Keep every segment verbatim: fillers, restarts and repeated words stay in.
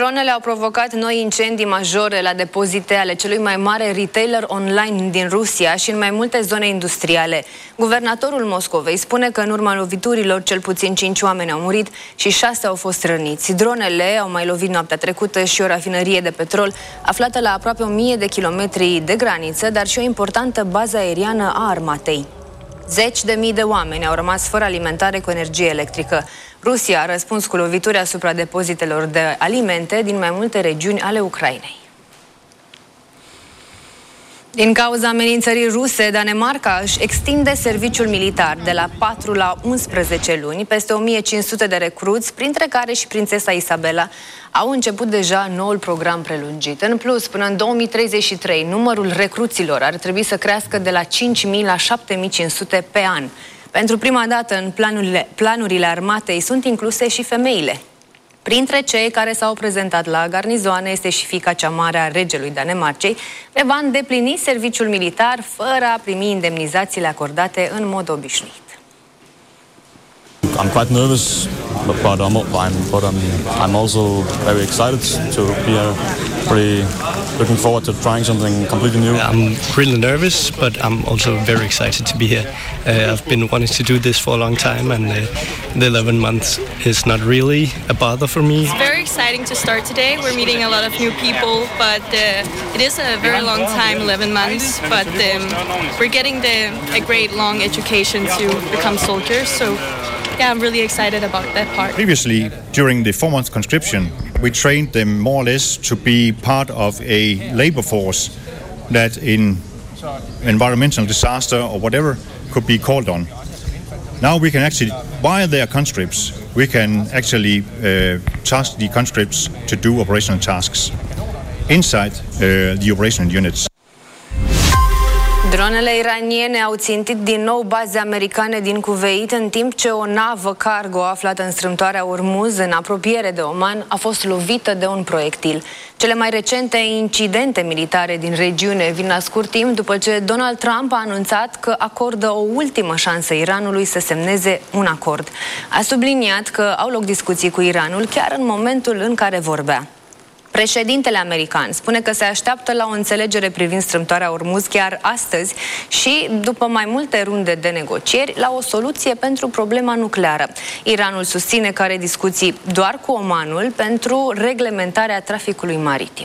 Dronele au provocat noi incendii majore la depozite ale celui mai mare retailer online din Rusia și în mai multe zone industriale. Guvernatorul Moscovei spune că în urma loviturilor cel puțin cinci oameni au murit și șase au fost răniți. Dronele au mai lovit noaptea trecută și o rafinărie de petrol aflată la aproape o mie de kilometri de graniță, dar și o importantă bază aeriană a armatei. Zeci de mii de oameni au rămas fără alimentare cu energie electrică. Rusia a răspuns cu lovituri asupra depozitelor de alimente din mai multe regiuni ale Ucrainei. Din cauza amenințării ruse, Danemarca își extinde serviciul militar de la patru la unsprezece luni. Peste o mie cinci sute de recruți, printre care și prințesa Isabela, au început deja noul program prelungit. În plus, până în două mii treizeci și trei, numărul recruților ar trebui să crească de la cinci mii la șapte mii cinci sute pe an. Pentru prima dată în planurile, planurile armatei sunt incluse și femeile. Printre cei care s-au prezentat la garnizoane este și fiica cea mare a regelui Danemarcei, care va îndeplini serviciul militar fără a primi indemnizațiile acordate în mod obișnuit. I'm quite nervous, but, but, I'm, I'm, but I'm, I'm also very excited to be here. Pretty looking forward to trying something completely new. I'm really nervous, but I'm also very excited to be here. Uh, I've been wanting to do this for a long time, and uh, the eleven months is not really a bother for me. It's very exciting to start today. We're meeting a lot of new people, but uh, it is a very long time, eleven months, but um, we're getting the, a great long education to become soldiers, so yeah, I'm really excited about that part. Previously, during the four month conscription, we trained them more or less to be part of a labor force that in environmental disaster or whatever could be called on. Now we can actually, while they are conscripts, we can actually uh, task the conscripts to do operational tasks inside uh, the operational units. Dronele iraniene au țintit din nou baze americane din Kuwait, în timp ce o navă cargo aflată în strâmtoarea Ormuz, în apropiere de Oman, a fost lovită de un proiectil. Cele mai recente incidente militare din regiune vin la scurt timp după ce Donald Trump a anunțat că acordă o ultimă șansă Iranului să semneze un acord. A subliniat că au loc discuții cu Iranul chiar în momentul în care vorbea. Președintele american spune că se așteaptă la o înțelegere privind strâmtoarea Ormuz chiar astăzi și, după mai multe runde de negocieri, la o soluție pentru problema nucleară. Iranul susține că are discuții doar cu Omanul pentru reglementarea traficului maritim.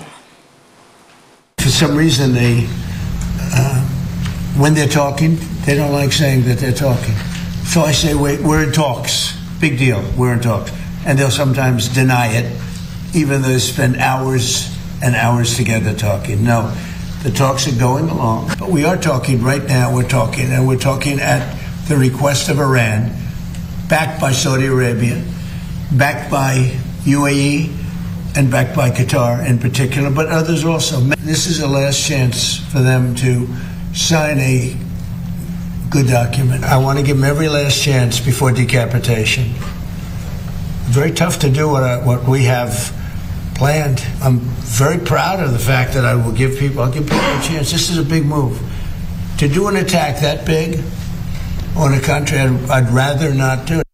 For some reason they, uh, when they're talking, they don't like saying that they're talking. So I say, wait, we're in talks. Big deal, we're in talks. And they'll sometimes deny it, even though they spend hours and hours together talking. No, the talks are going along. But we are talking right now, we're talking, and we're talking at the request of Iran, backed by Saudi Arabia, backed by U A E, and backed by Qatar in particular, but others also. This is a last chance for them to sign a good document. I want to give them every last chance before decapitation. Very tough to do what, I, what we have planned. I'm very proud of the fact that I will give people, I'll give people a chance. This is a big move. To do an attack that big on a country, I'd, I'd rather not do it.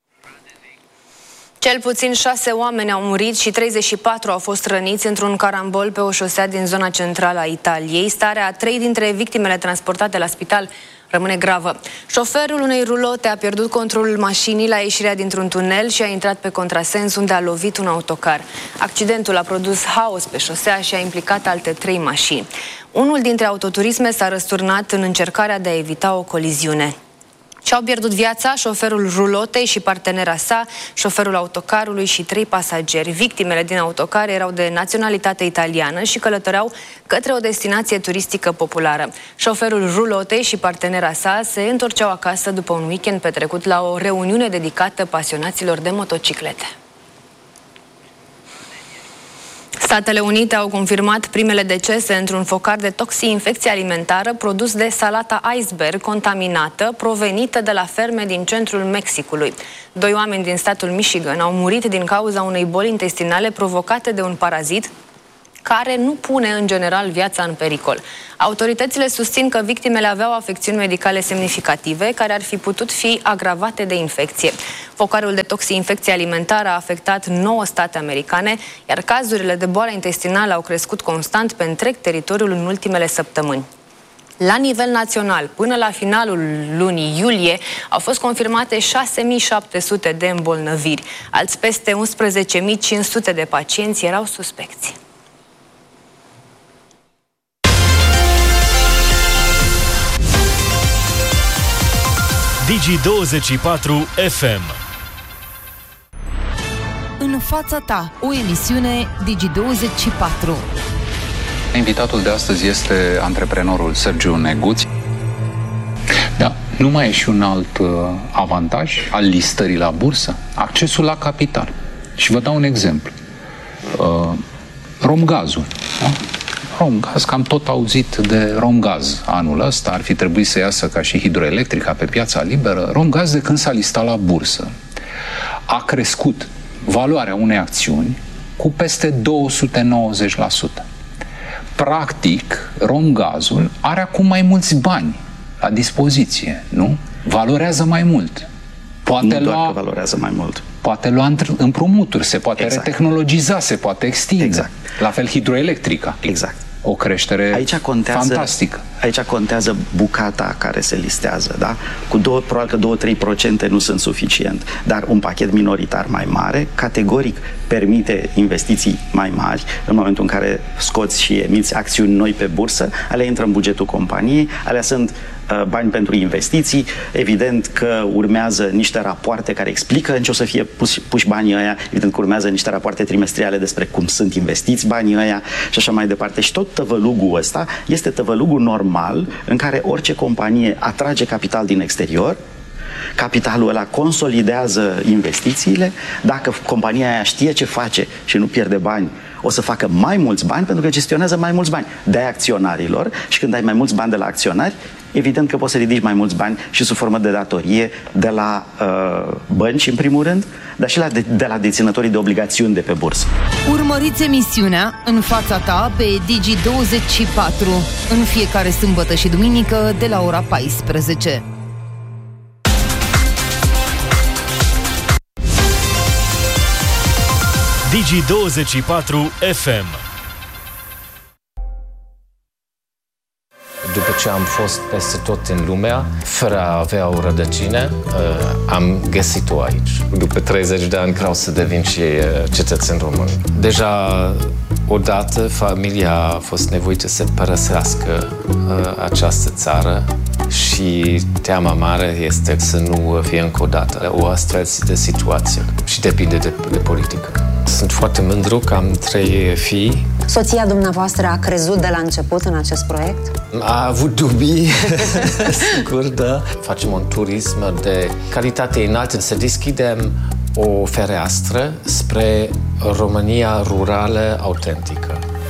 Cel puțin șase oameni au murit și treizeci și patru au fost răniți într-un carambol pe o șosea din zona centrală a Italiei. Starea a trei dintre victimele transportate la spital rămâne gravă. Șoferul unei rulote a pierdut controlul mașinii la ieșirea dintr-un tunel și a intrat pe contrasens, unde a lovit un autocar. Accidentul a produs haos pe șosea și a implicat alte trei mașini. Unul dintre autoturisme s-a răsturnat în încercarea de a evita o coliziune. Și-au pierdut viața șoferul rulotei și partenera sa, șoferul autocarului și trei pasageri. Victimele din autocar erau de naționalitate italiană și călătoreau către o destinație turistică populară. Șoferul rulotei și partenera sa se întorceau acasă după un weekend petrecut la o reuniune dedicată pasionaților de motociclete. Statele Unite au confirmat primele decese într-un focar de toxi-infecție alimentară produs de salata iceberg contaminată provenită de la ferme din centrul Mexicului. Doi oameni din statul Michigan au murit din cauza unei boli intestinale provocate de un parazit care nu pune în general viața în pericol. Autoritățile susțin că victimele aveau afecțiuni medicale semnificative care ar fi putut fi agravate de infecție. Focarul de toxinfecție alimentară a afectat nouă state americane, iar cazurile de boală intestinală au crescut constant pe întreg teritoriul în ultimele săptămâni. La nivel național, până la finalul lunii iulie, au fost confirmate șase mii șapte sute de îmbolnăviri. Alți peste unsprezece mii cinci sute de pacienți erau suspecți. Digi douăzeci și patru F M. În fața ta, o emisiune Digi douăzeci și patru. Invitatul de astăzi este antreprenorul Sergiu Neguț. Da, nu mai e și un alt uh, avantaj al listării la bursă? Accesul la capital. Și vă dau un exemplu. Uh, Romgazul. Da? Romgaz, că am tot auzit de Romgaz anul ăsta, ar fi trebuit să iasă ca și hidroelectrica pe piața liberă. Romgaz, de când s-a listat la bursă, a crescut valoarea unei acțiuni cu peste două sute nouăzeci la sută. Practic, Romgazul are acum mai mulți bani la dispoziție, nu? Valorează mai mult. Poate nu doar lua, că valorează mai mult. Poate lua împrumuturi, se poate exact. retehnologiza, se poate extinde. Exact. La fel hidroelectrica. Exact. O creștere aici contează, fantastică. Aici contează bucata care se listează, da? Cu două, probabil că două-trei procente nu sunt suficient, dar un pachet minoritar mai mare, categoric permite investiții mai mari. În momentul în care scoți și emiți acțiuni noi pe bursă, alea intră în bugetul companiei, alea sunt uh, bani pentru investiții. Evident că urmează niște rapoarte care explică în ce o să fie pus, puși banii ăia, evident că urmează niște rapoarte trimestriale despre cum sunt investiți banii ăia și așa mai departe. Și tot tăvălugul ăsta este tăvălugul normal în care orice companie atrage capital din exterior, capitalul ăla consolidează investițiile, dacă compania aia știe ce face și nu pierde bani, o să facă mai mulți bani pentru că gestionează mai mulți bani de acționarilor și când ai mai mulți bani de la acționari, evident că poți să ridici mai mulți bani și sub formă de datorie de la uh, bănci în primul rând, dar și la de, de la deținătorii de obligațiuni de pe bursă. Urmăriți emisiunea În fața ta pe Digi douăzeci și patru în fiecare sâmbătă și duminică de la ora paisprezece. Digi douăzeci și patru F M. După ce am fost peste tot în lumea, fără a avea o rădăcină, am găsit-o aici. După treizeci de ani vreau să devin și cetățean român. Deja odată familia a fost nevoită să părăsească această țară și teama mare este să nu fie încă o dată o astfel de situație și depinde de, de politică. Sunt foarte mândru că am trei fii. Soția dumneavoastră a crezut de la început în acest proiect? A avut dubii, sigur, da. Facem un turism de calitate înaltă, să deschidem o fereastră spre România rurală autentică.